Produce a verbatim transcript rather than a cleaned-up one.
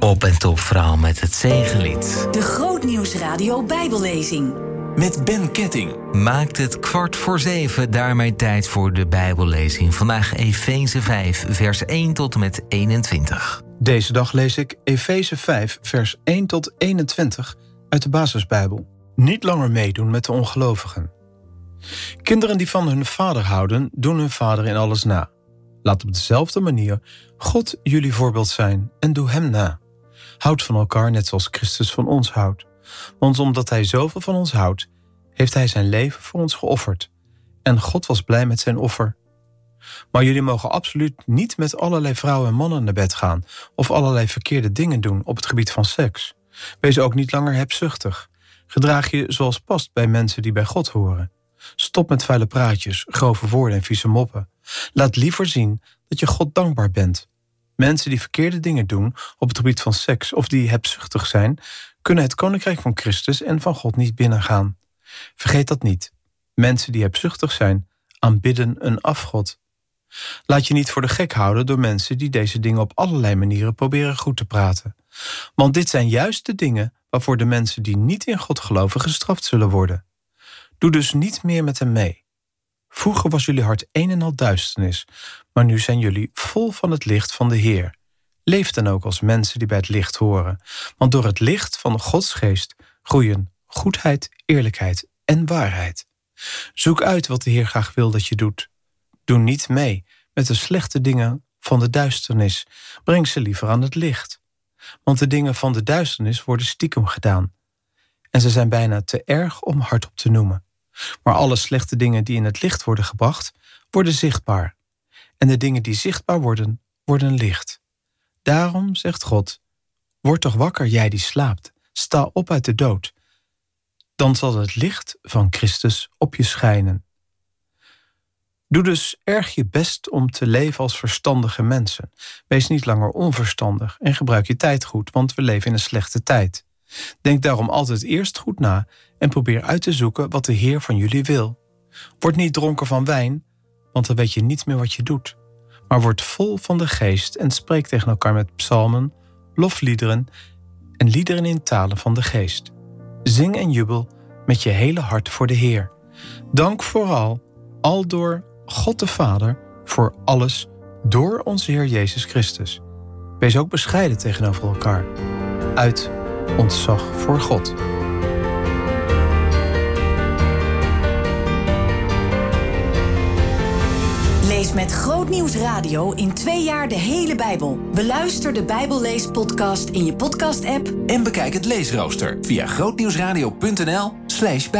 Op en top verhaal met het zegenlied. De Grootnieuwsradio Bijbellezing. Met Ben Ketting. Maakt het kwart voor zeven, daarmee tijd voor de Bijbellezing. Vandaag Efeze vijf, vers één tot en met eenentwintig. Deze dag lees ik Efeze vijf, vers één tot eenentwintig uit de Basisbijbel. Niet langer meedoen met de ongelovigen. Kinderen die van hun vader houden, doen hun vader in alles na. Laat op dezelfde manier God jullie voorbeeld zijn en doe hem na. Houd van elkaar net zoals Christus van ons houdt. Want omdat hij zoveel van ons houdt, heeft hij zijn leven voor ons geofferd. En God was blij met zijn offer. Maar jullie mogen absoluut niet met allerlei vrouwen en mannen naar bed gaan of allerlei verkeerde dingen doen op het gebied van seks. Wees ook niet langer hebzuchtig. Gedraag je zoals past bij mensen die bij God horen. Stop met vuile praatjes, grove woorden en vieze moppen. Laat liever zien dat je God dankbaar bent. Mensen die verkeerde dingen doen op het gebied van seks of die hebzuchtig zijn, kunnen het koninkrijk van Christus en van God niet binnengaan. Vergeet dat niet. Mensen die hebzuchtig zijn, aanbidden een afgod. Laat je niet voor de gek houden door mensen die deze dingen op allerlei manieren proberen goed te praten. Want dit zijn juist de dingen waarvoor de mensen die niet in God geloven gestraft zullen worden. Doe dus niet meer met hem mee. Vroeger was jullie hart een en al duisternis, maar nu zijn jullie vol van het licht van de Heer. Leef dan ook als mensen die bij het licht horen, want door het licht van Gods geest groeien goedheid, eerlijkheid en waarheid. Zoek uit wat de Heer graag wil dat je doet. Doe niet mee met de slechte dingen van de duisternis. Breng ze liever aan het licht. Want de dingen van de duisternis worden stiekem gedaan. En ze zijn bijna te erg om hardop te noemen. Maar alle slechte dingen die in het licht worden gebracht, worden zichtbaar. En de dingen die zichtbaar worden, worden licht. Daarom zegt God, word toch wakker, jij die slaapt. Sta op uit de dood. Dan zal het licht van Christus op je schijnen. Doe dus erg je best om te leven als verstandige mensen. Wees niet langer onverstandig en gebruik je tijd goed, want we leven in een slechte tijd. Denk daarom altijd eerst goed na en probeer uit te zoeken wat de Heer van jullie wil. Word niet dronken van wijn, want dan weet je niet meer wat je doet. Maar word vol van de geest en spreek tegen elkaar met psalmen, lofliederen en liederen in talen van de geest. Zing en jubel met je hele hart voor de Heer. Dank vooral, aldoor God de Vader, voor alles door onze Heer Jezus Christus. Wees ook bescheiden tegenover elkaar. Uit ontzag voor God. Lees met Grootnieuwsradio in twee jaar de hele Bijbel. Beluister de Bijbelleespodcast in je podcast-app En bekijk het leesrooster via grootnieuwsradio punt n l slash